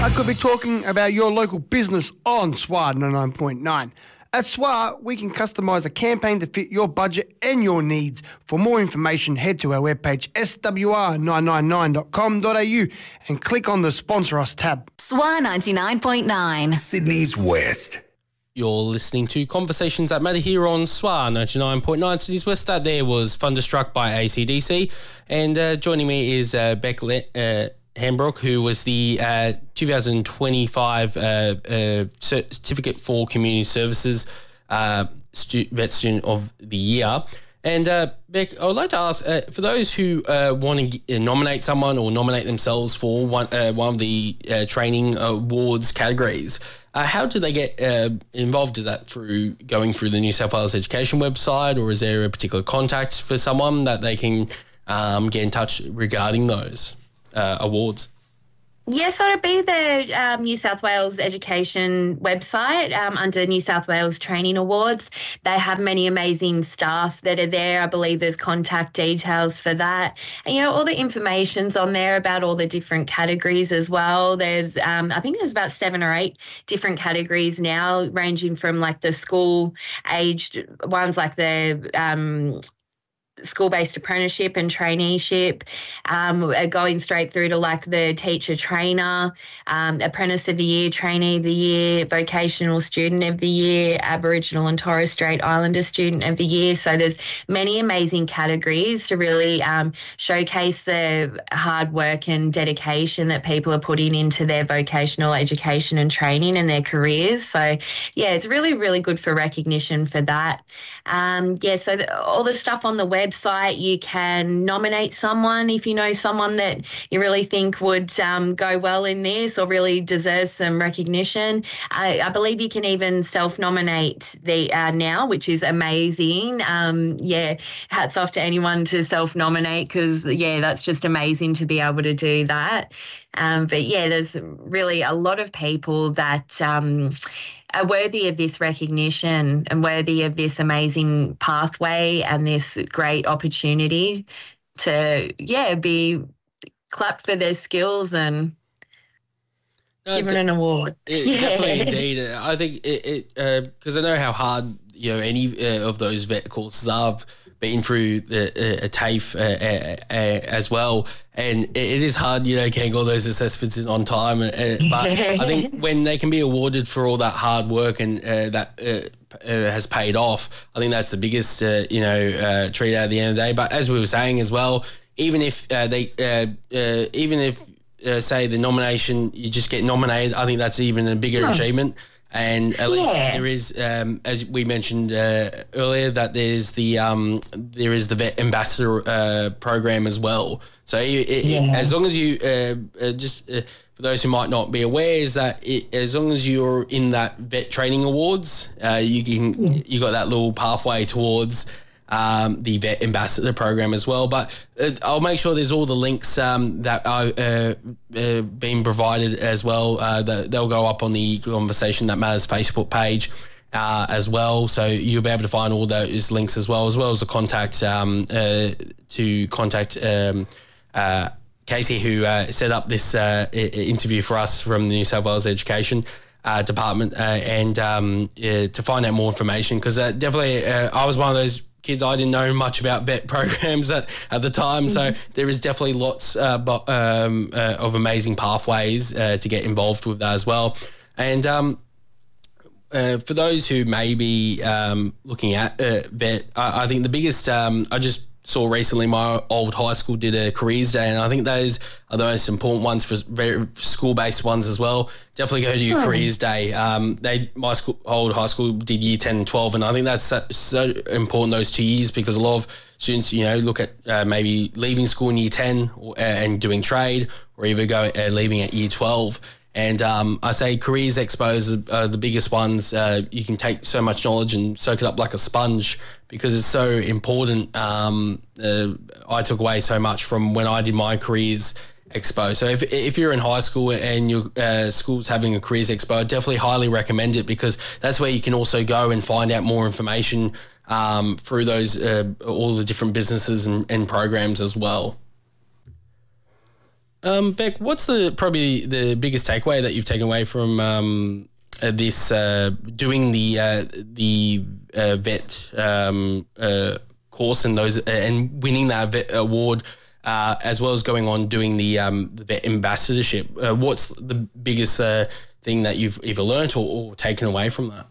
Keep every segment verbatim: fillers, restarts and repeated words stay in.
I could be talking about your local business on S W A ninety-nine point nine. At S W A, we can customise a campaign to fit your budget and your needs. For more information, head to our webpage s w r nine nine nine dot com dot a u and click on the Sponsor Us tab. S W A ninety-nine point nine. Sydney's West. You're listening to Conversations That Matter here on S W A ninety-nine point nine Sydney's West. That there was Thunderstruck by A C D C. And uh, joining me is uh, Beck Le- uh, Hambrook, who was the uh, twenty twenty-five uh, uh, Certificate for Community Services uh, stu- Vet Student of the Year. And uh, Beck, I would like to ask, uh, for those who uh, want to g- nominate someone or nominate themselves for one uh, one of the uh, training awards categories, uh, how do they get uh, involved? Is that through going through the New South Wales Education website, or is there a particular contact for someone that they can um, get in touch regarding those uh, awards? Yes, so it'd be the um, New South Wales Education website um, under New South Wales Training Awards. They have many amazing staff that are there. I believe there's contact details for that. And, you know, all the information's on there about all the different categories as well. There's, um, I think there's about seven or eight different categories now, ranging from like the school-aged ones like the um school-based apprenticeship and traineeship, um, going straight through to like the teacher trainer, um, apprentice of the year, trainee of the year, vocational student of the year, Aboriginal and Torres Strait Islander student of the year. So there's many amazing categories to really um, showcase the hard work and dedication that people are putting into their vocational education and training and their careers. So yeah, it's really, really good for recognition for that. Um, yeah, so the, all the stuff on the website, you can nominate someone if you know someone that you really think would um, go well in this or really deserves some recognition. I, I believe you can even self-nominate the uh, now, which is amazing. Um, yeah, hats off to anyone to self-nominate because, yeah, that's just amazing to be able to do that. Um, but, yeah, there's really a lot of people that um, are worthy of this recognition and worthy of this amazing pathway and this great opportunity to, yeah, be clapped for their skills and no, given d- an award. It, yeah. Definitely, indeed. I think it because uh, I know how hard you know any uh, of those vet courses are. I've been through the, uh, a TAFE uh, uh, uh, as well, and it, it is hard, you know, getting all those assessments in on time. Uh, but I think when they can be awarded for all that hard work and uh, that uh, uh, has paid off, I think that's the biggest, uh, you know, uh, treat at the end of the day. But as we were saying as well, even if uh, they, uh, uh, even if uh, say the nomination, you just get nominated, I think that's even a bigger oh. achievement. And at least yeah. there is, um, as we mentioned uh, earlier, that there's the um, there is the vet ambassador uh, program as well. So it, it, yeah. as long as you uh, uh, just uh, for those who might not be aware, is that it, as long as you're in that vet training awards, uh, you can yeah. you got that little pathway towards Um, the vet ambassador program as well. But uh, I'll make sure there's all the links um, that are uh, uh, being provided as well. Uh, that they'll go up on the Conversation That Matters Facebook page uh, as well. So you'll be able to find all those links as well, as well as the contact um, uh, to contact um, uh, Casey, who uh, set up this uh, interview for us from the New South Wales Education Uh, department uh, and um, uh, to find out more information, because uh, definitely uh, I was one of those kids, I didn't know much about vet programs at, at the time, mm-hmm. so there is definitely lots uh, bo- um, uh, of amazing pathways uh, to get involved with that as well. And um, uh, for those who may be um, looking at uh, vet, I, I think the biggest um, I just saw recently, my old high school did a careers day, and I think those are the most important ones for very school-based ones as well. Definitely go to your oh. careers day. Um, they my school, old high school did year ten and twelve, and I think that's so, so important, those two years, because a lot of students, you know, look at uh, maybe leaving school in year ten or, uh, and doing trade, or either go uh, leaving at year twelve. And um, I say careers expos are, are the biggest ones. Uh, you can take so much knowledge and soak it up like a sponge, because it's so important. Um, uh, I took away so much from when I did my careers expo. So if if you're in high school and your uh, school's having a careers expo, I definitely highly recommend it, because that's where you can also go and find out more information um, through those uh, all the different businesses and, and programs as well. Um, Beck, what's the probably the biggest takeaway that you've taken away from um, uh, this uh, doing the uh, the uh, vet um, uh, course and those uh, and winning that vet award, uh, as well as going on doing the, um, the vet ambassadorship? Uh, what's the biggest uh, thing that you've either learnt or, or taken away from that?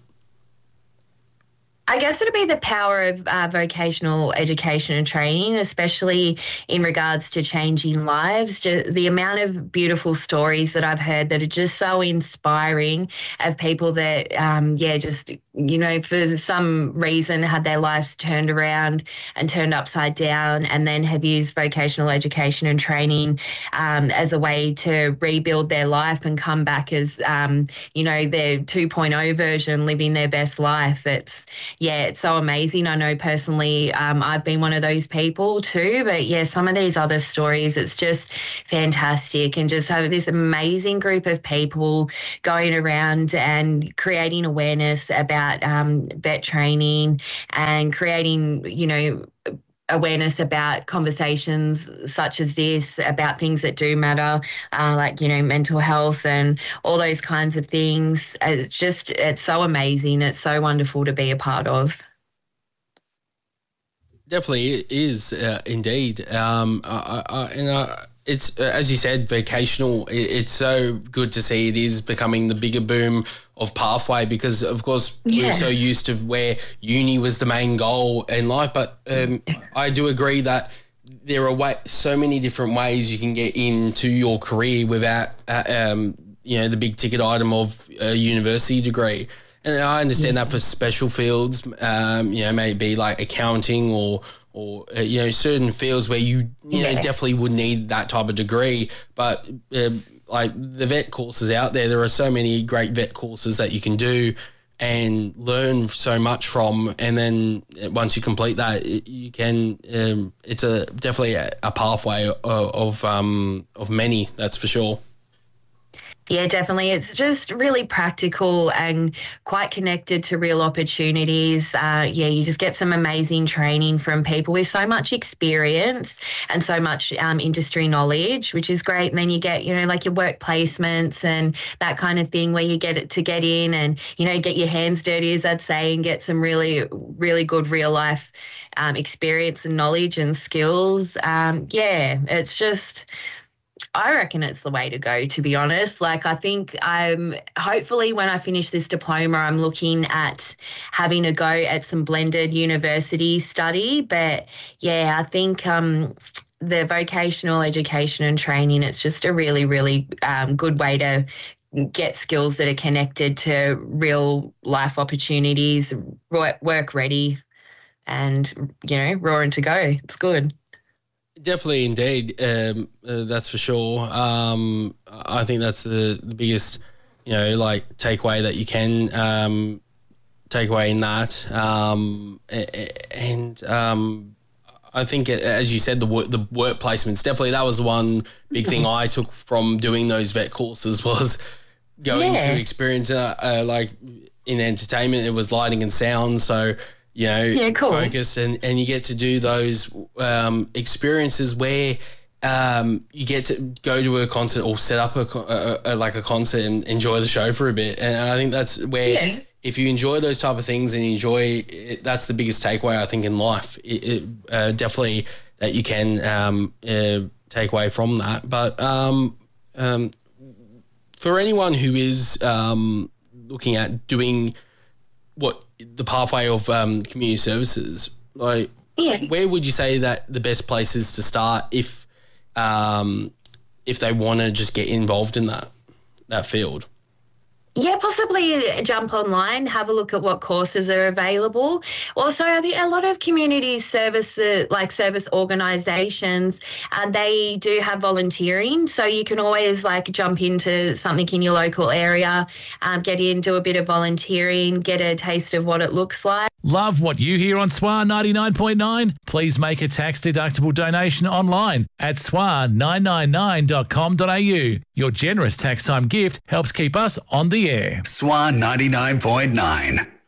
I guess it'd be the power of uh, vocational education and training, especially in regards to changing lives. Just the amount of beautiful stories that I've heard that are just so inspiring of people that, um, yeah, just, you know, for some reason had their lives turned around and turned upside down, and then have used vocational education and training um, as a way to rebuild their life and come back as, um, you know, their two point oh version, living their best life. It's, yeah, it's so amazing. I know personally um, I've been one of those people too, but yeah, some of these other stories, it's just fantastic, and just have this amazing group of people going around and creating awareness about um, vet training and creating, you know, awareness about conversations such as this, about things that do matter, uh, like, you know, mental health and all those kinds of things. It's just, it's so amazing. It's so wonderful to be a part of. Definitely it is, uh, indeed. Um, I, I, and I, it's, uh, as you said, vocational. It, it's so good to see it is becoming the bigger boom of pathway, because, of course, Yeah. we're so used to where uni was the main goal in life. But um, I do agree that there are way, so many different ways you can get into your career without, uh, um, you know, the big ticket item of a university degree. And I understand that for special fields, um, you know, maybe like accounting or, or uh, you know, certain fields where you, you know, Yeah. definitely would need that type of degree. But uh, like the vet courses out there, there are so many great vet courses that you can do and learn so much from. And then once you complete that, it, you can, um, it's a definitely a, a pathway of, of, um, of many, that's for sure. Yeah, definitely. It's just really practical and quite connected to real opportunities. Uh, yeah, you just get some amazing training from people with so much experience and so much um, industry knowledge, which is great. And then you get, you know, like your work placements and that kind of thing where you get it to get in and, you know, get your hands dirty, as I'd say, and get some really, really good real life um, experience and knowledge and skills. Um, yeah, it's just... I reckon it's the way to go, to be honest. Like, I think I'm hopefully when I finish this diploma, I'm looking at having a go at some blended university study. But yeah, I think um, the vocational education and training, it's just a really, really um, good way to get skills that are connected to real life opportunities, work ready, and, you know, roaring to go. It's good. Definitely, indeed. Um, uh, that's for sure. Um, I think that's the, the biggest, you know, like takeaway that you can um, take away in that. Um, and um, I think, as you said, the work, the work placements, definitely that was the one big thing I took from doing those vet courses was going Yeah. to experience, uh, uh, like in entertainment, it was lighting and sound. So, you know, Yeah, cool. focus and, and you get to do those um, experiences where um, you get to go to a concert or set up a, co- a, a like a concert and enjoy the show for a bit. And I think that's where Yeah. if you enjoy those type of things and you enjoy it, that's the biggest takeaway I think in life. It, it uh, definitely that you can um, uh, take away from that. But um, um, for anyone who is um, looking at doing what the pathway of um, community services, like Yeah. where would you say that the best place is to start if um, if they want to just get involved in that that field? Yeah, possibly jump online, have a look at what courses are available. Also, I think a lot of community service, like service organisations, uh, they do have volunteering. So you can always like jump into something in your local area, um, get in, do a bit of volunteering, get a taste of what it looks like. Love what you hear on S W A ninety-nine point nine? Please make a tax-deductible donation online at S W A nine nine nine dot com dot a u. Your generous tax time gift helps keep us on the air. S W A ninety-nine point nine.